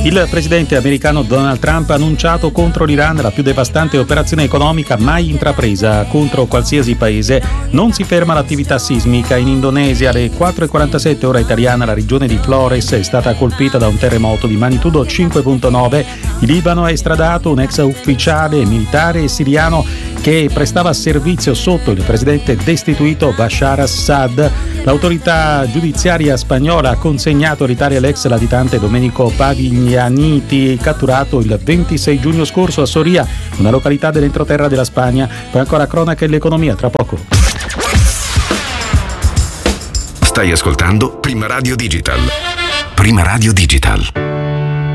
Il presidente americano Donald Trump ha annunciato contro l'Iran la più devastante operazione economica mai intrapresa contro qualsiasi paese. Non si ferma l'attività sismica in Indonesia. Alle 4:47 ora italiana la regione di Flores è stata colpita da un terremoto di magnitudo 5.9. Il Libano ha estradato un ex ufficiale militare siriano che prestava servizio sotto il presidente destituito Bashar Assad. L'autorità giudiziaria spagnola ha consegnato all'Italia l'ex latitante Domenico Pavignaniti, catturato il 26 giugno scorso a Soria, una località dell'entroterra della Spagna. Poi ancora cronaca e l'economia, tra poco. Stai ascoltando Prima Radio Digital. Prima Radio Digital.